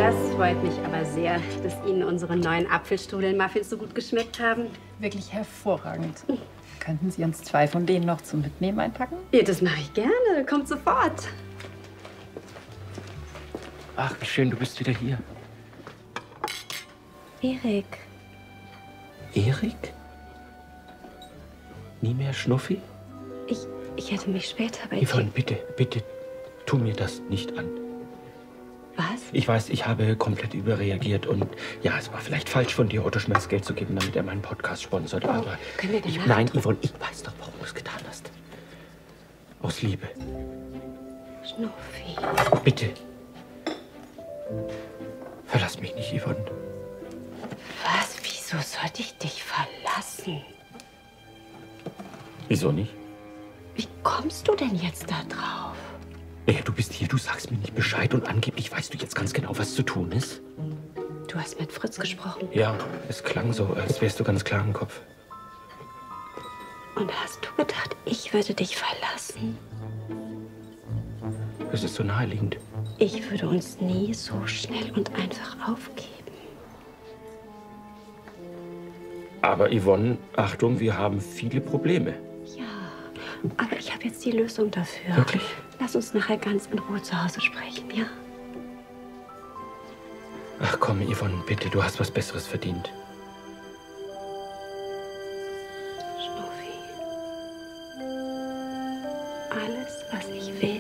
Das freut mich aber sehr, dass Ihnen unsere neuen Apfelstrudel-Muffins so gut geschmeckt haben. Wirklich hervorragend. Könnten Sie uns 2 von denen noch zum Mitnehmen einpacken? Ja, das mache ich gerne. Kommt sofort. Ach, wie schön, du bist wieder hier. Erik. Erik? Nie mehr Schnuffi? Ich hätte mich später bei Yvonne, dir... bitte, bitte, tu mir das nicht an. Was? Ich weiß, ich habe komplett überreagiert und ja, es war vielleicht falsch von dir, Otto Schmerz Geld zu geben, damit er meinen Podcast sponsert, aber... Können wir danach... Nein, Yvonne, ich weiß doch, warum du es getan hast. Aus Liebe. Schnuffi. Bitte. Verlass mich nicht, Yvonne. Was? Wieso sollte ich dich verlassen? Wieso nicht? Wie kommst du denn jetzt da drauf? Naja, du bist hier, du sagst mir nicht Bescheid und angeblich weißt du jetzt ganz genau, was zu tun ist. Du hast mit Fritz gesprochen. Ja, es klang so, als wärst du ganz klar im Kopf. Und hast du gedacht, ich würde dich verlassen? Es ist so naheliegend. Ich würde uns nie so schnell und einfach aufgeben. Aber Yvonne, Achtung, wir haben viele Probleme. Ja, aber ich habe jetzt die Lösung dafür. Wirklich? Lass uns nachher ganz in Ruhe zu Hause sprechen, ja? Ach komm, Yvonne, bitte, du hast was Besseres verdient. Schnuffi. Alles, was ich will,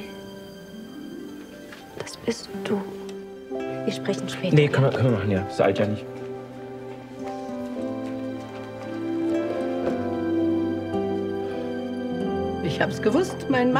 das bist du. Wir sprechen später. Nee, können wir machen, ja. Ist alt ja nicht. Ich hab's gewusst, mein Mann.